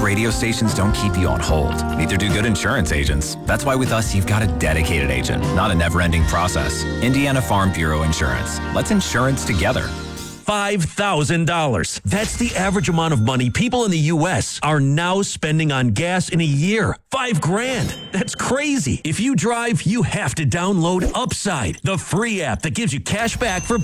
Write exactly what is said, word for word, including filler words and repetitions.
radio stations don't keep you on hold. Neither do good insurance agents. That's why with us, you've got a dedicated agent, not a never-ending process. Indiana Farm Bureau Insurance. Let's insurance together. five thousand dollars. That's the average amount of money people in the U S are now spending on gas in a year. Five grand. That's crazy. If you drive, you have to download Upside, the free app that gives you cash back for